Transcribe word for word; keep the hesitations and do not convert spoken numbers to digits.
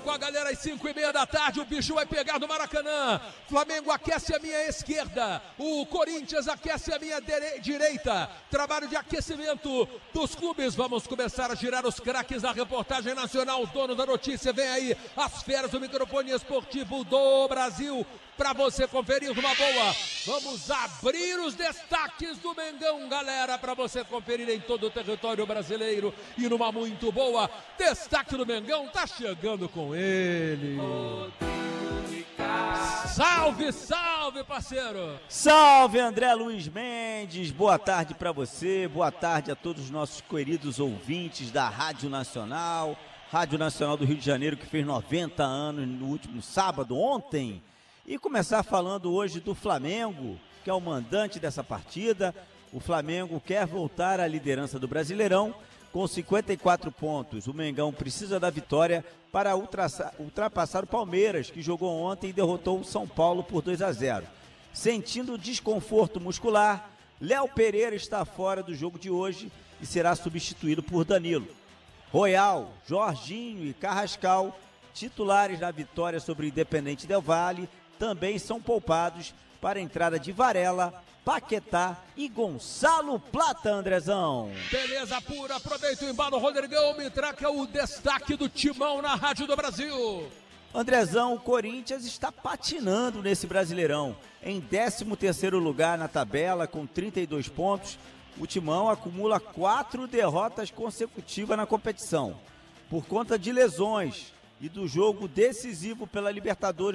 com a galera às cinco e meia da tarde, o bicho vai pegar no Maracanã. Flamengo aquece a minha esquerda, o Corinthians aquece a minha direita. Trabalho de aquecimento dos clubes. Vamos começar a girar os craques da reportagem nacional. O dono da notícia, vem aí as feras do microfone esportivo do Brasil, para você conferir numa boa. Vamos abrir os destaques do Mengão, galera, para você conferir em todo o território brasileiro e numa muito boa. Destaque do Mengão tá chegando com ele. Salve, salve, parceiro! Salve, André Luiz Mendes, boa tarde para você, boa tarde a todos os nossos queridos ouvintes da Rádio Nacional, Rádio Nacional do Rio de Janeiro, que fez noventa anos no último sábado, ontem, e começar falando hoje do Flamengo, que é o mandante dessa partida. O Flamengo quer voltar à liderança do Brasileirão, com cinquenta e quatro pontos. O Mengão precisa da vitória para ultrapassar o Palmeiras, que jogou ontem e derrotou o São Paulo por dois a zero. Sentindo desconforto muscular, Léo Pereira está fora do jogo de hoje e será substituído por Danilo. Royal, Jorginho e Carrascal, titulares na vitória sobre o Independente Del Valle, também são poupados para a entrada de Varela, Paquetá e Gonçalo Plata, Andrezão. Beleza pura, aproveita o embalo, Rodrigão, me traga o destaque do Timão na Rádio do Brasil. Andrezão, o Corinthians está patinando nesse Brasileirão. Em décimo terceiro lugar na tabela, com trinta e dois pontos, o Timão acumula quatro derrotas consecutivas na competição. Por conta de lesões e do jogo decisivo pela Libertadores